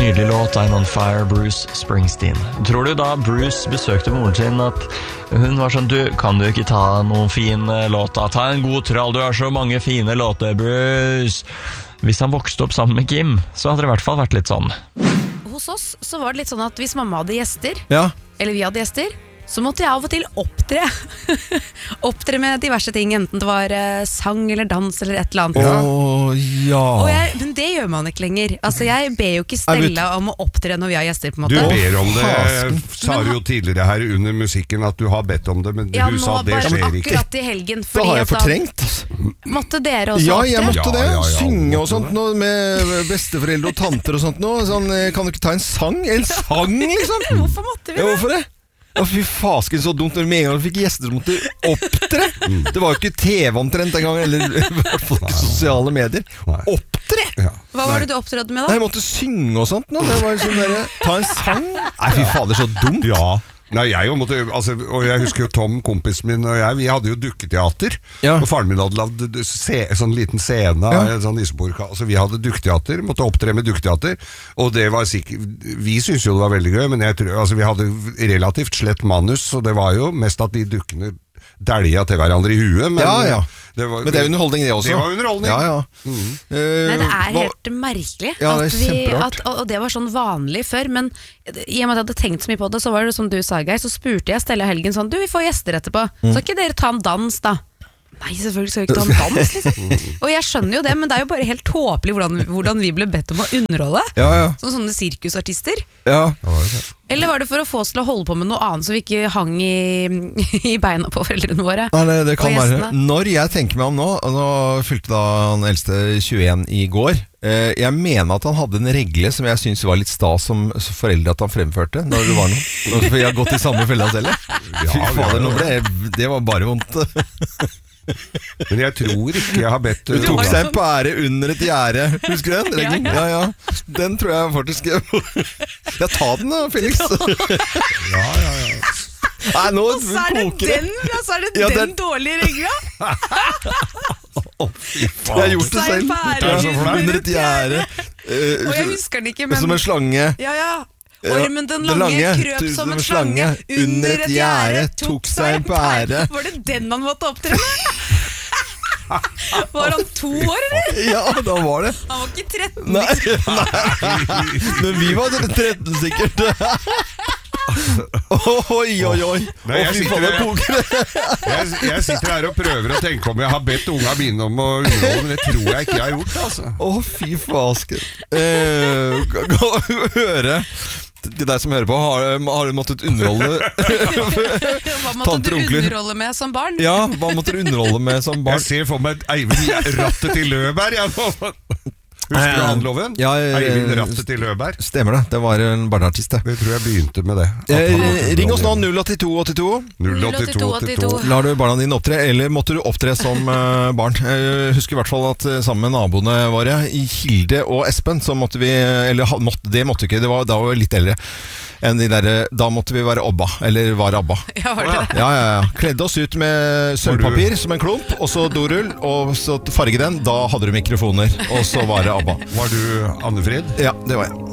nydelig låt, I'm on fire, Bruce Springsteen. Tror du da Bruce besøkte moren sin at hun var sånn, du, kan du ikke ta noen fine låter? Ta en god trall, du har så mange fine låter, Bruce. Hvis han vokste opp sammen med Kim, så hadde det i hvert fall vært litt sånn. Hos oss så var det litt sånn at hvis mamma hadde gjester, Ja. eller vi hadde gjester, så måtte jeg av og til opptre. Opptre med diverse ting, enten det var sang eller dans eller et eller annet. Ja. Men det gjør man ikke lenger. Altså, jeg ber jo ikke Stella om å opptre når vi har gjester, på en Du måte. ber om det, sa du jo tidligere her under musikken at du har bedt om det, men Ja, du nå sa det bare skjer ikke. akkurat i helgen. Da har jeg fortrengt. Måtte dere også Ja, opptre? jeg måtte det. Ja, Synge og måtte sånt nå, med besteforeldre og tanter og sånt nå. Sånn, kan du ikke ta en sang? En sang, liksom? Hvorfor måtte vi Ja, det? hvorfor det? Å, fy fasken, så dumt. Når med en gang du fikk gjester som måtte opptre. Det var jo ikke TV omtrent en gang, eller i hvert fall ikke sosiale medier. Opptre! Ja. Hva var det du opptrådte med Nei, da? jeg måtte synge og sånt nå. Det var sånn der, ta en sang. Nei, fy fader, så dumt. Ja. Nei, jeg måtte, altså, og jeg husker jo Tom, kompisen min og jeg, vi hadde jo dukketeater. Ja. Og faren min hadde lagd sånn liten scene, Ja. sånn nisseborka. Altså, vi hadde dukketeater, måtte opptre med dukketeater. Og det var sikkert, vi synes jo det var veldig gøy, men jeg tror, altså, vi hadde relativt slett manus, så det var jo mest at de dukkene dælja til hverandre i huet. Men, Ja. men Men det er underholdning, det også. Det var underholdning. Ja, ja. Nei, det er helt merkelig Ja, det er at vi, kjemperart. og det var sånn vanlig før. Men i og med at jeg hadde tenkt så mye på det, så var det som du sa, Geir, så spurte jeg Stella Helgen sånn, du, vi får gjester etterpå, så ikke dere ta en dans da? Nei, selvfølgelig skal vi ikke ta en dans, liksom. Og jeg skjønner jo det, men det er jo bare helt tåpelig hvordan vi ble bedt om å underholde. Ja, ja. Som sånne sirkusartister. Ja. Eller var det for å få oss til å holde på med noe annet, så vi ikke hang i beina på foreldrene våre? Nei, det kan Og være. gjestene. Når jeg tenker meg om nå fylte da han eldste 21 i går. Jeg mener at han hadde en regle som jeg synes var litt stas som foreldre at han fremførte når det var noe. For jeg har gått i samme fella selv. Fy fader, nå det var bare vondt. Men jeg tror ikke jeg har bedt Du tok seg en pære under et gjerde. Husker du den? Reglen? Ja, Ja, ja. Den tror jeg faktisk Ja, ta den da, Felix. Nei, nå Og så er det koker det. Ja, den den- dårlige regla. Jeg har gjort det selv. Under et gjerde. Og jeg husker den ikke, men Som en slange. ja. Ormen den lange krøp som en slange under et gjerde, tok seg en pære. Var det den han måtte opptre med? Var han 2 år, eller? Ja, da var det. Han var ikke 13. Nei. Men vi var 13 sikkert. Oi, oi, oi. Nei, jeg Å, fy sitter faen, det her- koker. Jeg sitter her og prøver å tenke om jeg har bedt unga mine om å underholde, men det tror jeg ikke jeg har gjort, altså. Å, fy fasken. Gå og høre. Til deg som hører på, har du måttet underholde Hva måtte Tanter du og onkler. underholde med som barn? Ja, hva måtte du underholde med som barn? Jeg ser for meg Eivind Rattet til Løberg. Husker du han, Loven? Ja, Eivind Rattet til Løberg. Stemmer det, det var en barneartist det. Jeg tror jeg begynte med det. Ring oss nå 08282. 08282. Lar du barna dine opptre, eller måtte du opptre som barn? Jeg husker i hvert fall at sammen med naboene våre, i Hilde og Espen, så måtte vi, eller det måtte ikke, da var vi litt eldre enn de der, da måtte vi være Abba, eller var Abba. Ja, var det det? Ja. Kledde oss ut med sølvpapir som en klump, og så dorull, og så farge den, da hadde du mikrofoner, og så var det Abba. Var du Anne-Frid? Ja, det var jeg.